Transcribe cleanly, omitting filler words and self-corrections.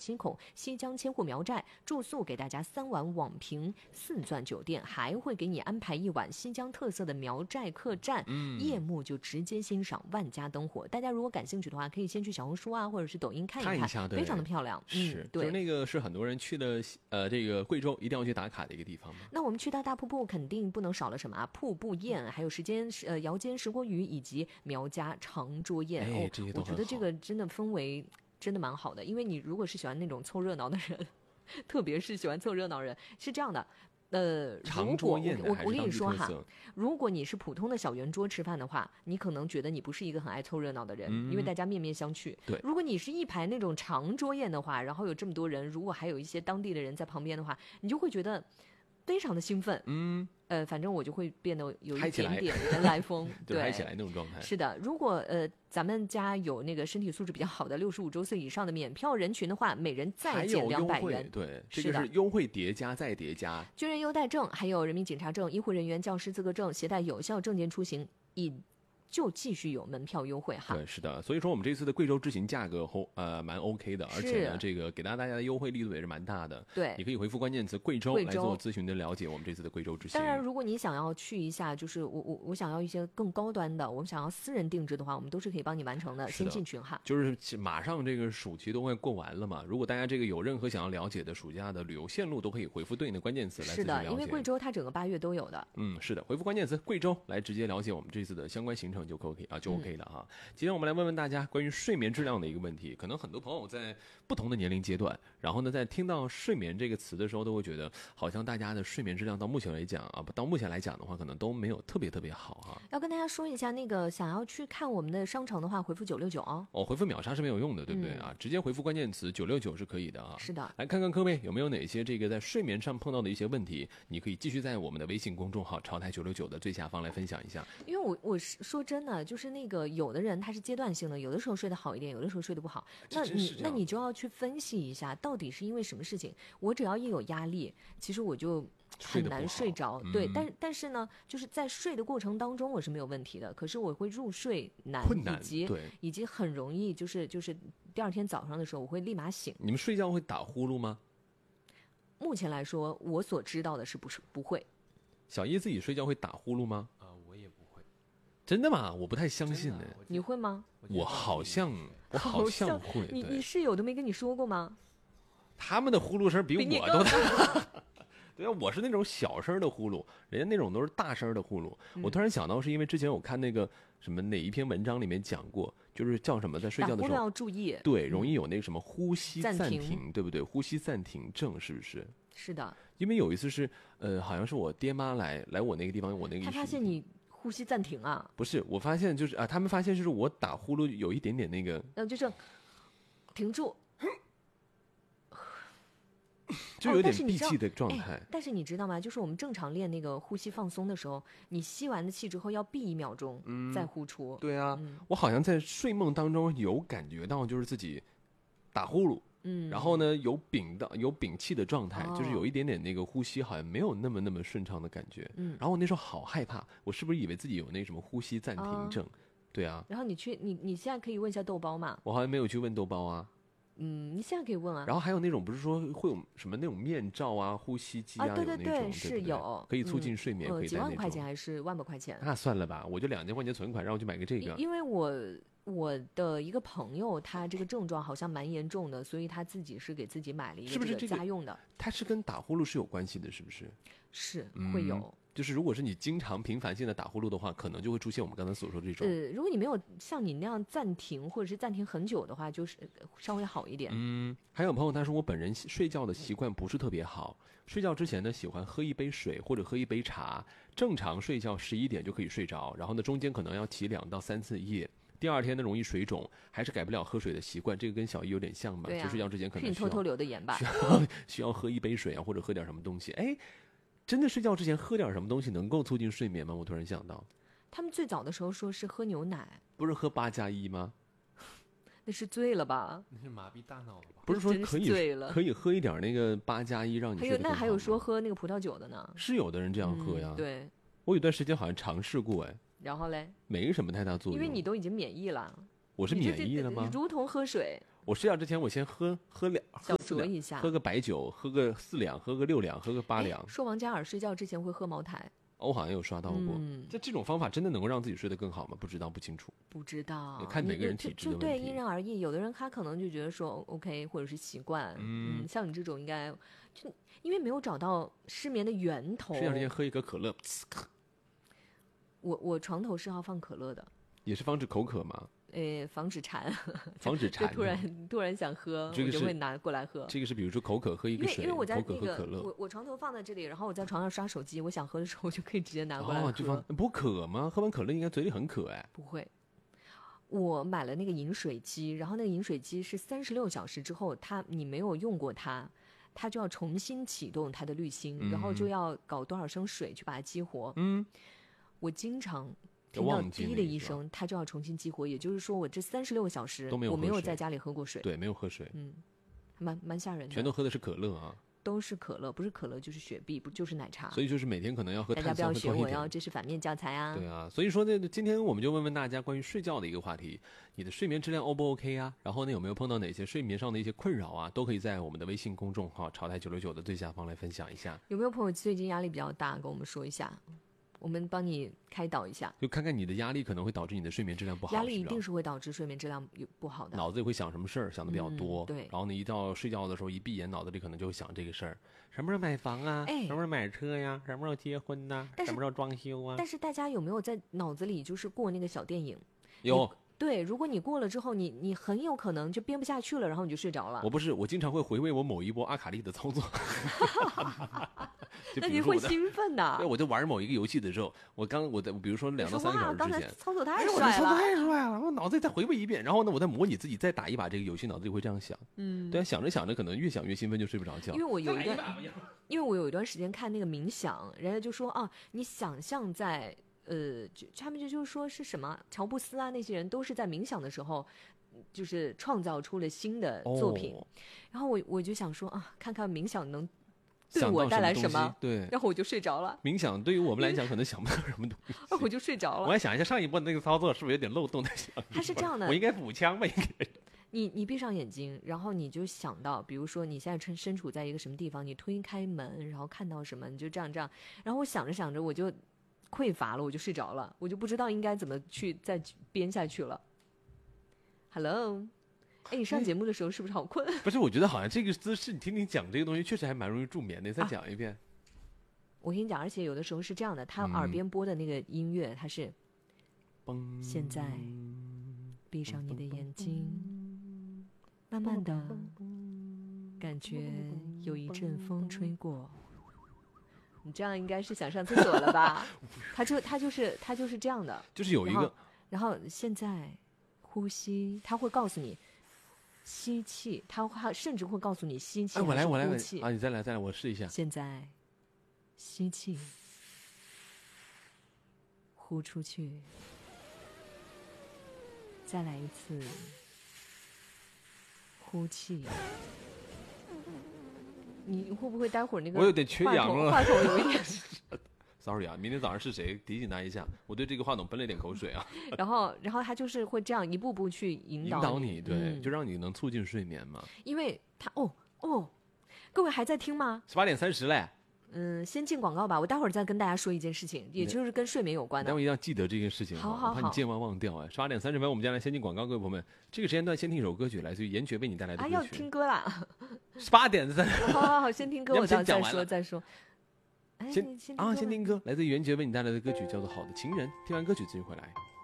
溪口西江千户苗寨住宿，给大家3晚网评4钻酒店，还会给你安排1晚西江特色的苗寨客栈，夜幕就直接欣赏万家灯火。大家如果感兴趣的话，可以先去小红书啊，或者是抖音看一下， 非常的漂亮。 是， 对， 就是那个是很多人去的这个贵州一定要去打卡的一个地方嘛。 那我们去到大瀑布肯定不能少了什么啊？瀑布宴，还有窑煎石锅鱼以及苗家长桌宴。 这些都很好。 我觉得这个真的氛围真的蛮好的，因为你如果是喜欢那种凑热闹的人，特别是喜欢凑热闹人，是这样的。 长桌宴我跟你说哈，如果你是普通的小圆桌吃饭的话，你可能觉得你不是一个很爱凑热闹的人，因为大家面面相觑。 对， 如果你是一排那种长桌宴的话，然后有这么多人，如果还有一些当地的人在旁边的话，你就会觉得非常的兴奋。反正我就会变得有一点点人来疯，对， 嗨起来那种状态。 是的，如果咱们家有那个身体素质比较好的65周岁以上的免票人群的话，每人再减200元。 对，这个是优惠叠加再叠加。 军人优待证，还有人民警察证、医护人员、教师资格证，携带有效证件出行就继续有门票优惠哈。 对，是的，所以说我们这次的贵州之行价格蛮 OK 的，而且呢，这个给大家的优惠力度也是蛮大的。 对， 你可以回复关键词贵州来做咨询的了解我们这次的贵州之行。 当然，如果你想要去一下，就是我想要一些更高端的，我们想要私人定制的话，我们都是可以帮你完成的。先进群哈。 就是马上这个暑期都快过完了嘛，如果大家这个有任何想要了解的暑假的旅游线路，都可以回复对应的关键词来咨询了解。 是的，因为贵州它整个8月都有的。 是的，回复关键词贵州来直接了解我们这次的相关行程就 OK 啊，就 OK 了哈。今天我们来问问大家关于睡眠质量的一个问题，可能很多朋友在不同的年龄阶段，然后呢，在听到睡眠这个词的时候，都会觉得好像大家的睡眠质量到目前来讲的话，可能都没有特别好哈。 要跟大家说一下，那个想要去看我们的商城的话，回复969哦。 回复秒杀是没有用的，对不对啊？直接回复关键词969是可以的啊。 是的， 来看看各位有没有哪些这个在睡眠上碰到的一些问题，你可以继续在我们的微信公众号潮台969的最下方来分享一下。 因为我说真的，就是那个有的人他是阶段性的，有的时候睡得好一点，有的时候睡得不好。那你就要去分析一下，到底是因为什么事情。我只要一有压力，其实我就很难睡着。对，但是呢，就是在睡的过程当中我是没有问题的，可是我会入睡困难， 以及很容易就是第二天早上的时候我会立马醒。 你们睡觉会打呼噜吗？ 目前来说，我所知道的是不会。 小叶自己睡觉会打呼噜吗？ 我也不会。 真的吗？我不太相信呢。 你会吗？ 我好像会。 你室友都没跟你说过吗？ 他们的呼噜声比我都大。对啊，我是那种小声的呼噜，人家那种都是大声的呼噜。我突然想到，是因为之前我看那个什么哪一篇文章里面讲过，就是叫什么在睡觉的时候要注意， 对，容易有那个什么呼吸暂停，对不对？呼吸暂停症是不是？ 是的。 因为有一次是好像是我爹妈来我那个地方，我那个他发现你呼吸暂停啊？ 不是，我发现就是他们发现就是我打呼噜有一点点那个， 就是停住。 就有点闭气的状态。 但是你知道吗？就是我们正常练那个呼吸放松的时候，你吸完的气之后要闭1秒钟，再呼出。 对啊，我好像在睡梦当中有感觉到，就是自己打呼噜，然后呢有屏气的状态，就是有一点点那个呼吸好像没有那么顺畅的感觉。然后我那时候好害怕，我是不是以为自己有那什么呼吸暂停症？对啊。 然后你现在可以问一下豆包嘛？ 我好像没有去问豆包啊。 你现在可以问啊。 然后还有那种不是说会有什么那种面罩啊、呼吸机啊， 对，是有可以促进睡眠，可以几万块钱还是1万把块钱？ 那算了吧，我就2000块钱存款，让我去买个这个。 因为我的一个朋友，他这个症状好像蛮严重的，所以他自己是给自己买了一个这个家用的。 它是跟打呼噜是有关系的，是不是？ 是会有。 就是如果是你经常频繁性的打呼噜的话，可能就会出现我们刚才所说的这种。 如果你没有像你那样暂停或者是暂停很久的话，就是稍微好一点。 还有朋友他说我本人睡觉的习惯不是特别好，睡觉之前呢喜欢喝一杯水或者喝一杯茶，正常睡觉11点就可以睡着，然后呢中间可能要起2到3次夜。第二天呢容易水肿，还是改不了喝水的习惯，这个跟小姨有点像嘛？就睡觉之前可能你偷偷留的言吧， 需要喝一杯水啊，或者喝点什么东西。真的睡觉之前喝点什么东西能够促进睡眠吗？我突然想到， 他们最早的时候说是喝牛奶， 不是喝8+1吗？ 那是醉了吧？ 那是麻痹大脑了吧？ 不是说可以喝一点那个8+1让你睡得更好吗？ 还有说喝那个葡萄酒的呢？ 是有的人这样喝呀。 对， 我有段时间好像尝试过然后嘞？ 没什么太大作用， 因为你都已经免疫了。 我是免疫了吗？ 如同喝水。 我睡觉之前我先喝小酌一下， 喝个白酒，喝个4两，喝个6两，喝个8两。 说王嘉尔睡觉之前会喝茅台。 我好像有刷到过，这种方法真的能够让自己睡得更好吗？不知道，不清楚。 不知道， 看每个人体质的问题。 对，因人而异。有的人他可能就觉得说 OK， 或者是习惯。像你这种应该就因为没有找到失眠的源头。 睡觉之前喝一个可乐。 我床头是要放可乐的， 也是防止口渴吗？ 防止馋， 防止馋。 突然想喝，我就会拿过来喝。 这个是比如说口渴喝一个水， 因为我在口渴喝可乐。 我床头放在这里，然后我在床上刷手机，我想喝的时候我就可以直接拿过来喝。不渴吗？喝完可乐应该嘴里很渴哎。 不会，我买了那个饮水机，然后那个饮水机是36小时之后，你没有用过它就要重新启动它的滤芯，然后就要搞多少升水去把它激活。我经常听到滴的一声，它就要重新激活，也就是说我这36个小时我没有在家里喝过水。 对，没有喝水。 蛮吓人的。 全都喝的是可乐啊。 都是可乐，不是可乐就是雪碧，不就是奶茶。 所以就是每天可能要喝碳酸。 大家不要学我哟，这是反面教材啊。 对啊，所以说呢，今天我们就问问大家关于睡觉的一个话题，你的睡眠质量 O 不 OK 啊？然后呢，有没有碰到哪些睡眠上的一些困扰啊？都可以在我们的微信公众号潮台969的最下方来分享一下。 有没有朋友最近压力比较大，跟我们说一下？我们帮你开导一下， 就看看你的压力可能会导致你的睡眠质量不好。 压力一定是会导致睡眠质量不好的， 脑子里会想什么事儿，想的比较多。 对， 然后呢，一到睡觉的时候一闭眼，脑子里可能就会想这个事儿：什么时候买房啊？什么时候买车呀？什么时候结婚呐？什么时候装修啊？ 但是大家有没有在脑子里就是过那个小电影？ 有。 对，如果你过了之后，你很有可能就编不下去了，然后你就睡着了。 我经常会回味我某一波阿卡丽的操作。 那你会兴奋的。 对，我在玩某一个游戏的时候，比如说2到3个小时之前， 刚才操作太帅了， 我操作太帅了，我脑子里再回味一遍，然后呢，我再模拟自己再打一把这个游戏，脑子里会这样想。对啊，想着想着，可能越想越兴奋，就睡不着觉。 因为我有一段时间看那个冥想，人家就说啊，你想象在。他们就是说是什么？乔布斯啊，那些人都是在冥想的时候，就是创造出了新的作品。然后我就想说啊，看看冥想能对我带来什么？ 对， 然后我就睡着了。 冥想对于我们来讲，可能想不到什么东西。 我就睡着了。 我还想一下上一波的那个操作是不是有点漏洞在想？ 它是这样的， 我应该补枪吧？应该。 你闭上眼睛，然后你就想到，比如说你现在身处在一个什么地方，你推开门，然后看到什么，你就这样，然后我想着想着我就。匮乏了，我就睡着了，我就不知道应该怎么去再编下去了。Hello， 你上节目的时候是不是好困？ 不是，我觉得好像这个姿势，你听你讲这个东西，确实还蛮容易助眠的。你再讲一遍。 我跟你讲，而且有的时候是这样的，他耳边播的那个音乐，它是，现在闭上你的眼睛，慢慢的感觉有一阵风吹过。你这样应该是想上厕所了吧？他就是这样的， 就是有一个， 然后现在呼吸，他会告诉你吸气，他甚至会告诉你吸气。 我来呼气啊！你再来，我试一下。 现在吸气，呼出去，再来一次，呼气。你会不会待会儿那个？ 我有点缺氧了， 话筒有一点。 Sorry 啊，明天早上是谁提醒他一下？我对这个话筒喷了一点口水啊。 然后他就是会这样一步步去引导你，对，就让你能促进睡眠嘛。 因为他各位还在听吗 ？18点30嘞。 先进广告吧，我待会儿再跟大家说一件事情，也就是跟睡眠有关的。 待会儿一定要记得这件事情， 好， 怕你健忘掉哎。18点30分，我们将来先进广告，各位朋友们，这个时间段先听一首歌曲，来自于严爵为你带来的歌曲。 要听歌啦 ！18点30。 好，先听歌，我再说。 先听歌，来自于严爵为你带来的歌曲叫做《好的情人》。听完歌曲继续回来。